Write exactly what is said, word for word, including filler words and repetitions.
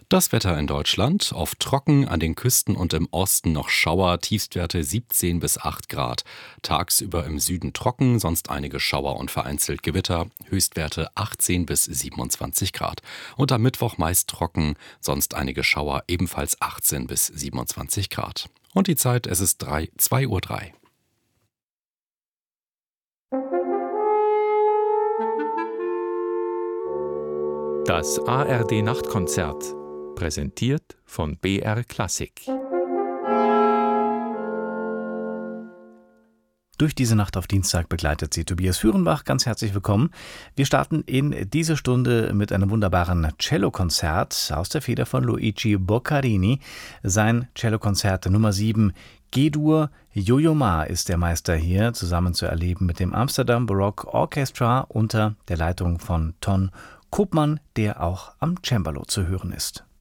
Das Wetter in Deutschland: oft trocken, an den Küsten und im Osten noch Schauer, Tiefstwerte siebzehn bis acht Grad. Tagsüber im Süden trocken, sonst einige Schauer und vereinzelt Gewitter, Höchstwerte achtzehn bis siebenundzwanzig Grad. Und am Mittwoch meist trocken, sonst einige Schauer, ebenfalls achtzehn bis siebenundzwanzig Grad. Und die Zeit, es ist zwei Uhr drei. Das A R D-Nachtkonzert, präsentiert von B R Klassik. Durch diese Nacht auf Dienstag begleitet Sie Tobias Führenbach. Ganz herzlich willkommen. Wir starten in diese Stunde mit einem wunderbaren Cellokonzert aus der Feder von Luigi Boccarini. Sein Cellokonzert Nummer sieben, G-Dur. Yo-Yo Ma ist der Meister hier, zusammen zu erleben mit dem Amsterdam Baroque Orchestra unter der Leitung von Ton Koopman, der auch am Cembalo zu hören ist.